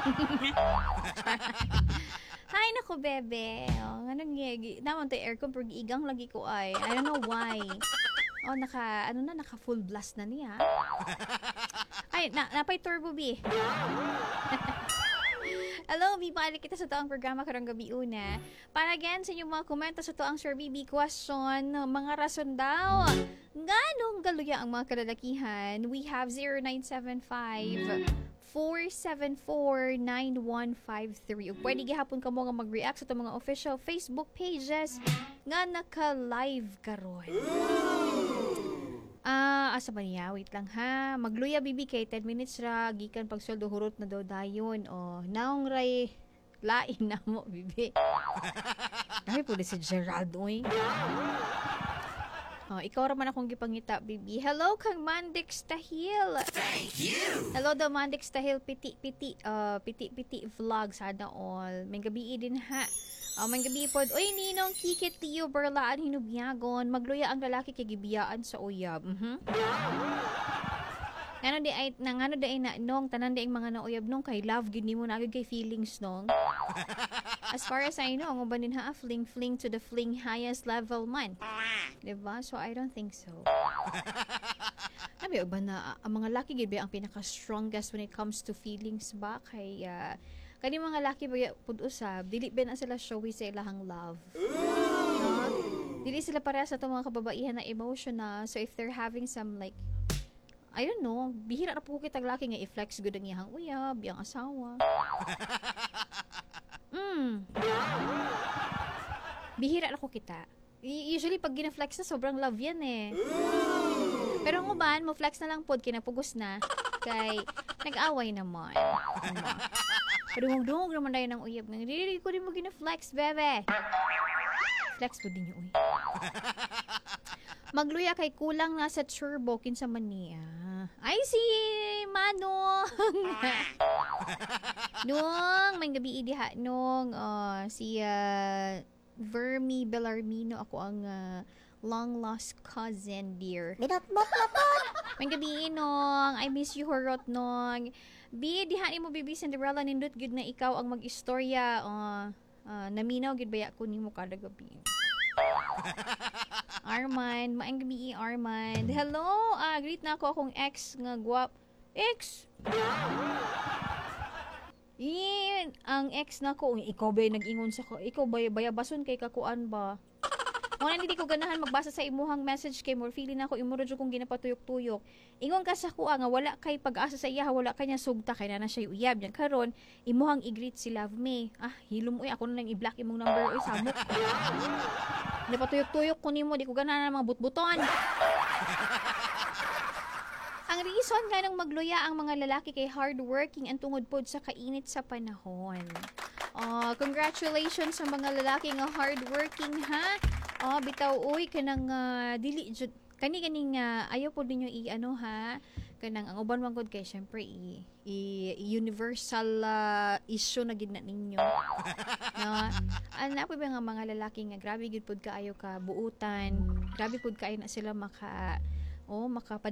Hi, naku, bebe. Oh, anong naman to aircon, pero igang lagi ko ay. I don't know why. Oh, naka full blast na niya. Ay, napay turbo, B. Hello, B, balik kita sa toang programa karong gabi una. Para again sa inyong mga komento sa toang Sir BB question, mga rason daw. Ganong galuya ang mga kalalakihan? We have 0975 474-9153. Ug pwede gihapon ka mo nga mag-react sa itong mga official Facebook pages nga naka-live karon. Asa ba niya? Wait lang ha. Magluya, bibi, kay 10 minutes ra. Gikan pagsuldo hurot na daw dayon. Naong ray lain na mo, bibi. Dahil po si Gerald, oy. Ikaw raman akong gipangita, bibi. Hello, kang Mandix Tahil. Thank you! Hello daw, Mandix Tahil. Piti vlog. Sana all. May gabi din ha. May gabi po. Uy, ninong kikit tiyo barlaan hinubyagon. Magluya ang lalaki kay gibiyaan sa uyab. Ngano di ay nong tanan di ang mga nauyab nong kay love gid nimo na agad kay feelings nong. As far as I know, ang ubanin ha, fling to the fling highest level man. Diba? So, I don't think so. Nabi, ba na, ang mga laki gid ba ang pinaka-strongest when it comes to feelings ba? Kay, kani mga laki ba pud usab, dili ba na sila showy sa ilahang love. No? Dili sila pareha sa itong mga kababaihan na emotional. So, if they're having some like, I don't know, bihira na po kitag laki nga i-flex good ang iyang uyab, iyang asawa. Bihira na ko kita. Usually, pag gina-flex na, sobrang love yan eh. Pero ang uban, mo flex na lang pod, kinapugos na. Kay, nag-away naman. Pero dungog naman tayo ng uyab. Hindi ko rin mo gina-flex, bebe. Flex po din yung uy. Magluya kay kulang na sa turbo kinsa man niya. Ay, si Manong. Nung, may gabi idiha. Nung, si Vermi Bellarmino. Ako ang long-lost cousin, dear. Minatmok na po! May gabi, nung. I miss you, horot, nung. Dihain mo, Bibi Cinderella, nindot good na ikaw ang mag-istorya. Naminaw, gid baya ko ni mo kada gabi. Armand, maayong gabi, Armand. Hello, greet na ako akong ex nga guwap. Ex? Ang ex na ko, ikaw ba nag-ingon sa ko? Ikaw ba bayabason kay kakuan ba? Muna hindi ko ganahan magbasa sa imuhang message kay more feeling ako imuro jud kong ginapatuyok-tuyok. Ingon ka sa kuha nga wala kay pag-asa sa iya, wala kanya sugta kay na siya uyab yan karon imuhang i-greet si Love Me. Hilom uy, ako na lang i-block imong number uy samok. Napatuyok-tuyok ko nimo, di ko ganahan mga butbuton. Ang reason nga nang magluya ang mga lalaki kay hardworking ang tungod pod sa kainit sa panahon. Congratulations sa mga lalaki nga hardworking ha. Bitaw uy kanang dili jud kani ayaw po ninyo i-ano ha kanang ang uban man gud kay syempre universal issue na gid na ninyo. No? Ana po ba nga mga lalaki nga grabe gud pod kaayo ka buutan. Grabe pod kaayo na sila maka